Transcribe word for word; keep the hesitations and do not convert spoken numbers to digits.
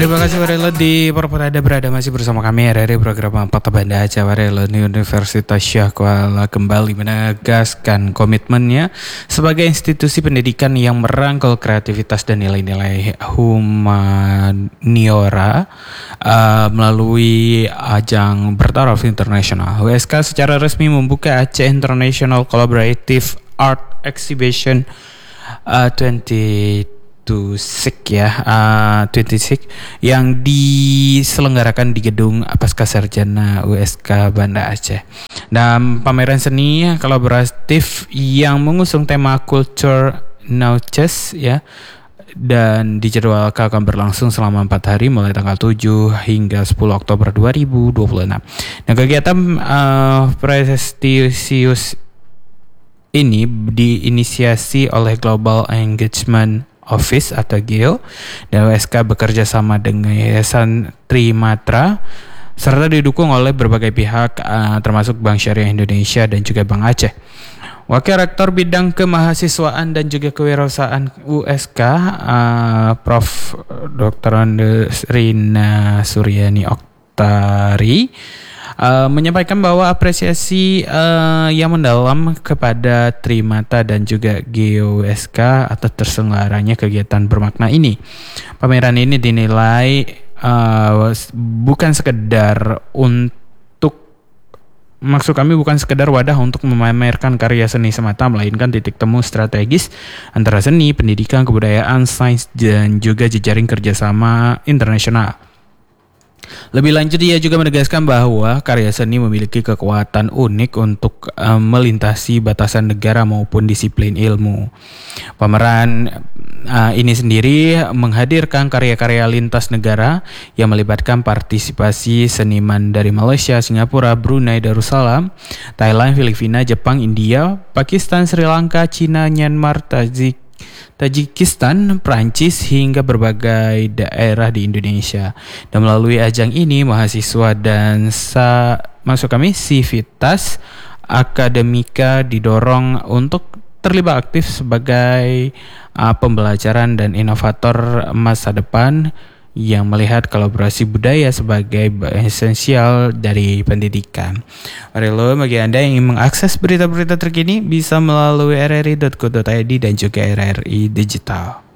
Terima kasih Warelo di Perperada berada masih bersama kami R R I program Empat Banda Aceh. Warelo di Universitas Syah Kuala kembali menegaskan komitmennya sebagai institusi pendidikan yang merangkul kreativitas dan nilai-nilai humaniora uh, melalui ajang bertaraf internasional. U S K secara resmi membuka Aceh International Collaborative Art Exhibition uh, dua puluh dua ya, uh, dua puluh enam yang diselenggarakan di gedung Pascasarjana U S K Banda Aceh. Dan pameran seni kolaboratif yang mengusung tema Culture Nauches ya, dan dijadwalkan akan berlangsung selama empat hari mulai tanggal tujuh hingga sepuluh Oktober dua ribu dua puluh enam. Nah, kegiatan uh, prestisius ini diinisiasi oleh Global Engagement Office atau G E O dan U S K bekerja sama dengan Yayasan Trimatra serta didukung oleh berbagai pihak uh, termasuk Bank Syariah Indonesia dan juga Bank Aceh. Wakil Rektor Bidang Kemahasiswaan dan juga Kewirausahaan U S K uh, Profesor Doktor Rina Suryani Oktari Uh, menyampaikan bahwa apresiasi uh, yang mendalam kepada Trimata dan juga G E O U S K atas terselenggaranya kegiatan bermakna ini. Pameran ini dinilai uh, bukan sekedar untuk maksud kami bukan sekedar wadah untuk memamerkan karya seni semata, melainkan titik temu strategis antara seni, pendidikan, kebudayaan, sains, dan juga jejaring kerjasama internasional. Lebih lanjut, ia juga menegaskan bahwa karya seni memiliki kekuatan unik untuk um, melintasi batasan negara maupun disiplin ilmu. Pameran uh, ini sendiri menghadirkan karya-karya lintas negara yang melibatkan partisipasi seniman dari Malaysia, Singapura, Brunei Darussalam, Thailand, Filipina, Jepang, India, Pakistan, Sri Lanka, Cina, Myanmar, Tajik Tajikistan, Prancis, hingga berbagai daerah di Indonesia. Dan melalui ajang ini, mahasiswa dan sa, maksud kami sivitas akademika didorong untuk terlibat aktif sebagai uh, pembelajaran dan inovator masa depan yang melihat kolaborasi budaya sebagai esensial dari pendidikan. Warelo, bagi Anda yang ingin mengakses berita-berita terkini bisa melalui r r i dot co dot i d dan juga R R I Digital.